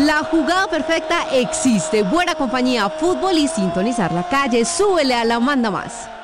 La jugada perfecta existe. Buena compañía, fútbol y sintonizar la calle. Súbele a la Manda Más.